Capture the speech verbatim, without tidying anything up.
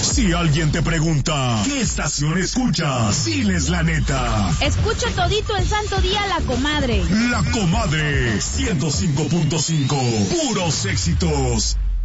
Si alguien te pregunta, ¿qué estación escuchas? Diles la neta. Escucho todito el santo día La Comadre. La Comadre, ciento cinco punto cinco. Puros éxitos.